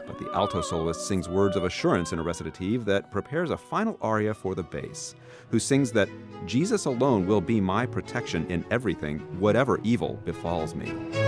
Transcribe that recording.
but the alto soloist sings words of assurance in a recitative that prepares a final aria for the bass, who sings that Jesus alone will be my protection in everything, whatever evil befalls me.